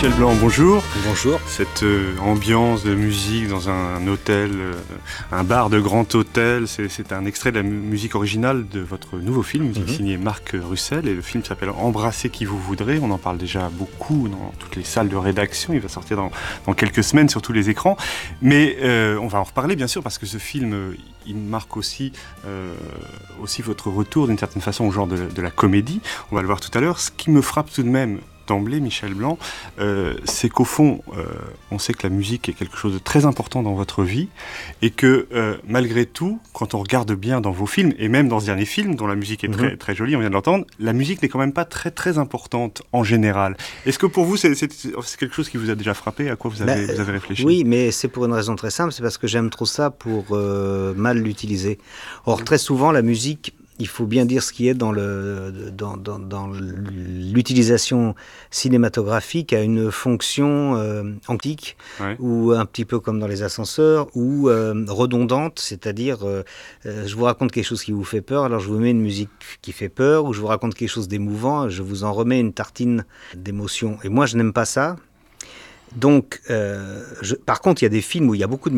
Michel Blanc, bonjour. Bonjour. Cette ambiance de musique dans un hôtel, un bar de grand hôtel, c'est un extrait de la musique originale de votre nouveau film, signé Marc Russell, et le film s'appelle Embrassez qui vous voudrez. On en parle déjà beaucoup dans toutes les salles de rédaction, il va sortir dans quelques semaines sur tous les écrans, mais on va en reparler bien sûr parce que ce film, il marque aussi votre retour d'une certaine façon au genre de la comédie, on va le voir tout à l'heure. Ce qui me frappe tout de même d'emblée, Michel Blanc, c'est qu'au fond, on sait que la musique est quelque chose de très important dans votre vie et que malgré tout, quand on regarde bien dans vos films, et même dans ce dernier film, dont la musique est très, très jolie, on vient de l'entendre, la musique n'est quand même pas très, très importante en général. Est-ce que pour vous, c'est quelque chose qui vous a déjà frappé? À quoi vous avez réfléchi? Oui, mais c'est pour une raison très simple, c'est parce que j'aime trop ça pour mal l'utiliser. Or, très souvent, la musique... Il faut bien dire ce qui est dans l'utilisation cinématographique a une fonction antique, ou un petit peu comme dans les ascenseurs, ou redondante, c'est-à-dire je vous raconte quelque chose qui vous fait peur, alors je vous mets une musique qui fait peur, ou je vous raconte quelque chose d'émouvant, je vous en remets une tartine d'émotion. Et moi, je n'aime pas ça. Donc, par contre, il y a des films où il y a beaucoup de